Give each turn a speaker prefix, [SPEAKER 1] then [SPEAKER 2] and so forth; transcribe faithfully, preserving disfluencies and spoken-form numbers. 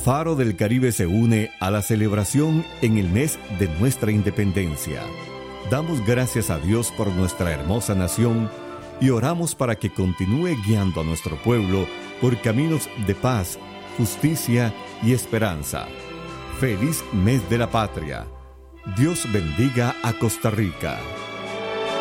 [SPEAKER 1] Faro del Caribe se une a la celebración en el mes de nuestra independencia. Damos gracias a Dios por nuestra hermosa nación y oramos para que continúe guiando a nuestro pueblo por caminos de paz, justicia y esperanza. Feliz mes de la patria. Dios bendiga a Costa Rica.